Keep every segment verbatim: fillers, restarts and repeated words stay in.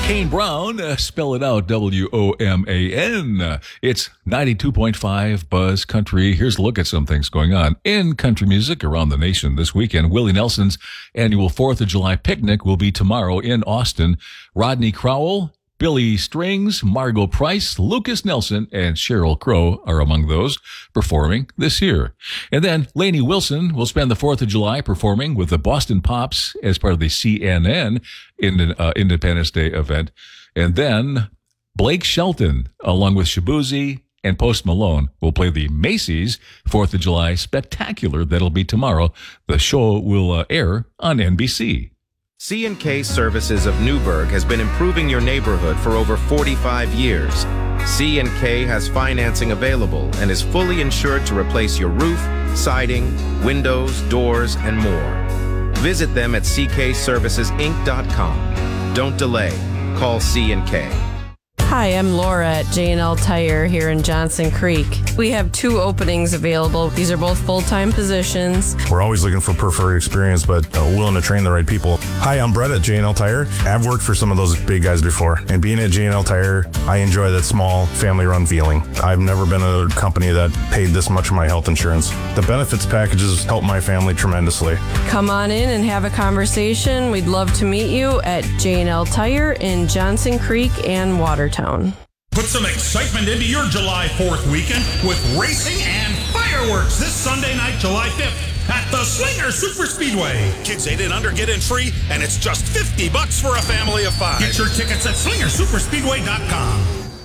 Kane Brown, uh, spell it out, W O M A N. Uh, it's ninety-two point five Buzz Country. Here's a look at some things going on in country music around the nation this weekend. Willie Nelson's annual fourth of July picnic will be tomorrow in Austin. Rodney Crowell, Billy Strings, Margot Price, Lucas Nelson, and Sheryl Crow are among those performing this year. And then Lainey Wilson will spend the fourth of July performing with the Boston Pops as part of the C N N in, uh, Independence Day event. And then Blake Shelton, along with Shabuzi and Post Malone, will play the Macy's fourth of July Spectacular. That'll be tomorrow. The show will uh, air on N B C. C and K Services of Newburgh has been improving your neighborhood for over forty-five years. C and K has financing available and is fully insured to replace your roof, siding, windows, doors, and more. Visit them at c k services inc dot com. Don't delay. Call C and K. Hi, I'm Laura at J and L Tire here in Johnson Creek. We have two openings available. These are both full-time positions. We're always looking for preferred experience, but uh, willing to train the right people. Hi, I'm Brett at J and L Tire. I've worked for some of those big guys before, and being at J and L Tire, I enjoy that small, family-run feeling. I've never been at a company that paid this much for my health insurance. The benefits packages help my family tremendously. Come on in and have a conversation. We'd love to meet you at J and L Tire in Johnson Creek and Watertown. Put some excitement into your July fourth weekend with racing and fireworks this Sunday night, July fifth at the Slinger Super Speedway. Kids eight and under get in free, and it's just fifty bucks for a family of five. Get your tickets at slinger super speedway dot com.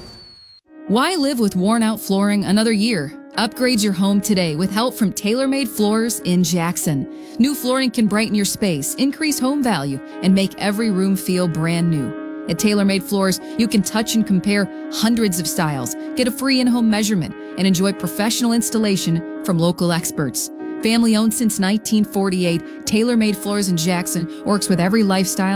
Why live with worn-out flooring another year? Upgrade your home today with help from TaylorMade Floors in Jackson. New flooring can brighten your space, increase home value, and make every room feel brand new. At TaylorMade Floors, you can touch and compare hundreds of styles, get a free in-home measurement, and enjoy professional installation from local experts. Family-owned since nineteen forty-eight, TaylorMade Floors in Jackson works with every lifestyle